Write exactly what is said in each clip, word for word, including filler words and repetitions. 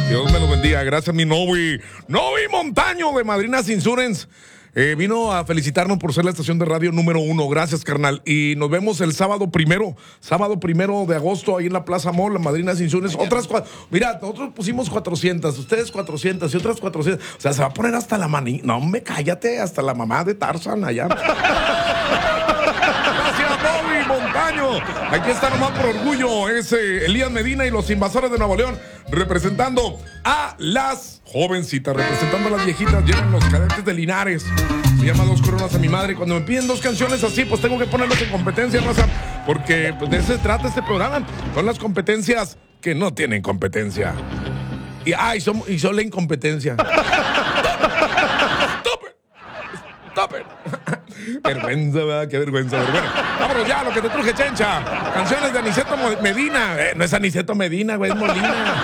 Dios me lo bendiga. Gracias, mi Novi. Novi Montaño de Madrinas Insurance. Eh, vino a felicitarnos por ser la estación de radio número uno. Gracias, carnal. Y nos vemos el sábado primero, sábado primero de agosto, ahí en la Plaza Mall, las Madrinas Insurance. Otras, mira, nosotros pusimos cuatrocientas, ustedes cuatrocientas y otras cuatrocientas. O sea, se va a poner hasta la maní. No, me cállate, hasta la mamá de Tarzan allá. Montaño. Aquí está nomás por orgullo ese Elías Medina y los Invasores de Nuevo León, representando a las jovencitas, representando a las viejitas. Llevan los cadetes de Linares. Se llama Dos Coronas a mi madre. Cuando me piden dos canciones así, pues tengo que ponerlas en competencia, raza, porque pues, de eso se trata este programa. Son las competencias que no tienen competencia. Y, ah, y son, y son la incompetencia. Stop it. Stop it. Vergüenza, ¿verdad? Qué vergüenza. Pero bueno, vámonos ya, lo que te truje, Chencha. Canciones de Aniceto Medina. Eh, no es Aniceto Medina, güey, es Molina.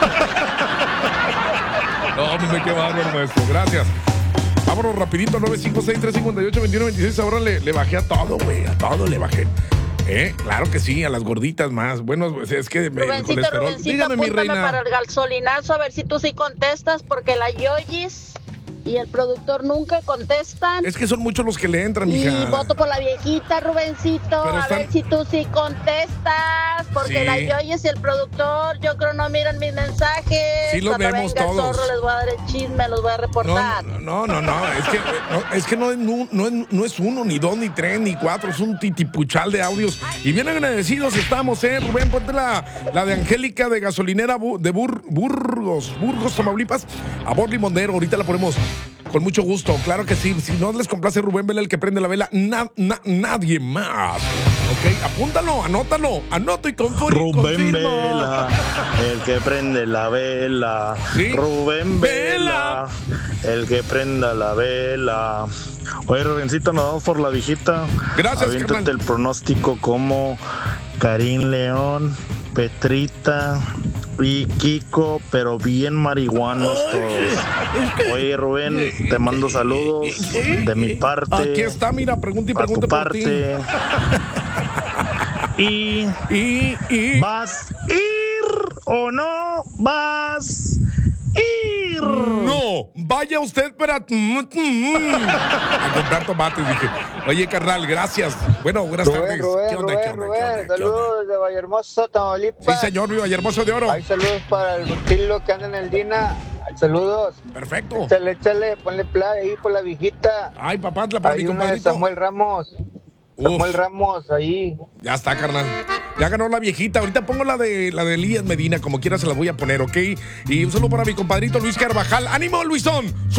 No, me qué bárbaro, maestro. Gracias. Vámonos rapidito, nueve cinco seis, tres cinco ocho, dos uno dos seis. Ahora le, le bajé a todo, güey, a todo le bajé. Eh, claro que sí, a las gorditas más. Bueno, pues, es que me, Rubencito, el colesterol. Rubencito, Dígame, mi apúntame reina. para el gasolinazo, a ver si tú sí contestas, porque la Yoyis y el productor nunca contestan. Es que son muchos los que le entran, Y mija. voto por la viejita, Rubencito. Pero a están- ver si tú sí contestas. Porque Sí. la Yoyes y el productor, yo creo no miran mis mensajes. Sí los Cuando vemos venga el todos. zorro, les voy a dar el chisme, los voy a reportar. No, no, no, no, es que no, es, que no, es, nu- no, es, no es uno, ni dos, ni tres, ni cuatro, es un titipuchal de audios. Y bien agradecidos estamos, ¿eh? Rubén, ponte la, la de Angélica de gasolinera Bu- de Bur- Burgos, Burgos, Tamaulipas, a Borli Mondero, ahorita la ponemos con mucho gusto, claro que sí. Si no les complace Rubén Vela, el que prende la vela, na- na- nadie más. Ok, apúntalo, anótalo, anoto y confirmo. Rubén Vela, el que prende la vela. Sí. Rubén Vela. Vela, el que prenda la vela. Oye, Rubencito, nos vamos por la viejita. Gracias, Aviéntate carnal. el pronóstico como Karim León, Petrita y Kiko, pero bien marihuanos todos. Oye, Rubén, te mando saludos de mi parte. Aquí está, mira, pregunta y Pa' tu pregunta por ti. parte. Y, Y, y... ¿vas a ir o no vas a ir? No, vaya usted para... A comprar tomates, dije. Oye, carnal, gracias. Bueno, buenas Rubén, tardes. Rubén, ¿Qué onda, Rubén, qué onda, Rubén, qué onda, qué onda? saludos de Vallehermoso, Tamaulipas. Sí, señor, viva y hermoso de oro. Hay saludos para el Rutilo que anda en el Dina. Saludos. Perfecto. Échale, échale, ponle play ahí por la viejita. Ay, papá, la para Hay mi una de compadrito. Samuel Ramos. Samuel Ramos, ahí. Ya está, carnal. Ya ganó la viejita. Ahorita pongo la de la de Elías Medina, como quiera se la voy a poner, ¿ok? Y un saludo para mi compadrito Luis Carvajal. ¡Ánimo, Luisón!